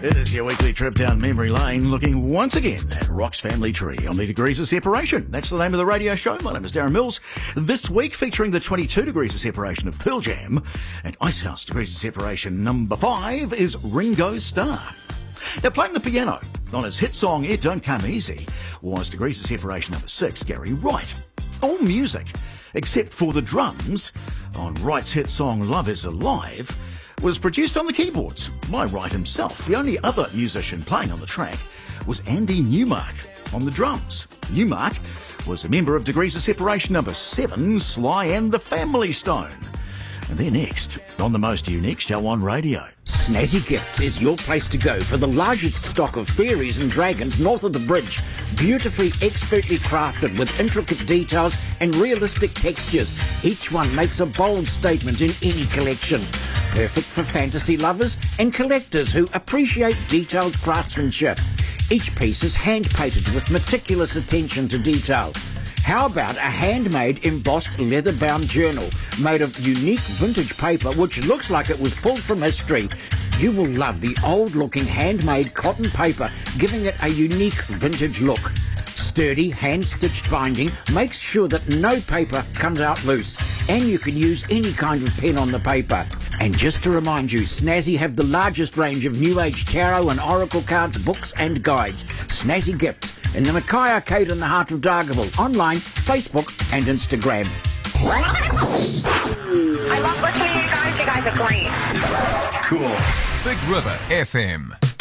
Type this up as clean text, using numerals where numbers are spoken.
It is your weekly trip down memory lane, looking once again at Rock's Family Tree on the Degrees of Separation. That's the name of the radio show. My name is Darren Mills. This week featuring the 22 Degrees of Separation of Pearl Jam, and Icehouse Degrees of Separation number 5 is Ringo Starr. Now, playing the piano on his hit song It Don't Come Easy was Degrees of Separation number 6, Gary Wright. All music, except for the drums, on Wright's hit song Love Is Alive, was produced on the keyboards by Wright himself. The only other musician playing on the track was Andy Newmark on the drums. Newmark was a member of Degrees of Separation number 7, Sly and the Family Stone. And they're next on the most unique show on radio. Snazzy Gifts is your place to go for the largest stock of fairies and dragons north of the bridge. Beautifully, expertly crafted with intricate details and realistic textures. Each one makes a bold statement in any collection. Perfect for fantasy lovers and collectors who appreciate detailed craftsmanship. Each piece is hand-painted with meticulous attention to detail. How about a handmade embossed leather-bound journal made of unique vintage paper which looks like it was pulled from history? You will love the old-looking handmade cotton paper, giving it a unique vintage look. Sturdy, hand-stitched binding makes sure that no paper comes out loose, and you can use any kind of pen on the paper. And just to remind you, Snazzy have the largest range of New Age tarot and oracle cards, books and guides. Snazzy Gifts in the Mackay Arcade in the heart of Dargaville. Online, Facebook and Instagram. I love listening to you guys. You guys are great. Cool. Big River FM.